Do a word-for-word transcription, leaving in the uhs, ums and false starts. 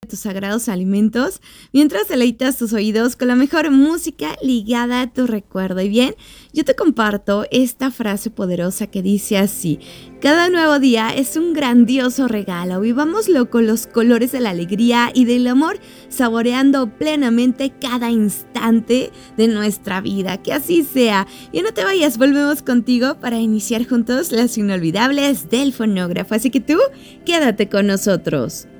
tus sagrados alimentos, mientras deleitas tus oídos con la mejor música ligada a tu recuerdo. Y bien, yo te comparto esta frase poderosa que dice así: cada nuevo día es un grandioso regalo, vivámoslo con los colores de la alegría y del amor, saboreando plenamente cada instante de nuestra vida. Que así sea. Y no te vayas, volvemos contigo para iniciar juntos las inolvidables del fonógrafo. Así que tú, quédate con nosotros.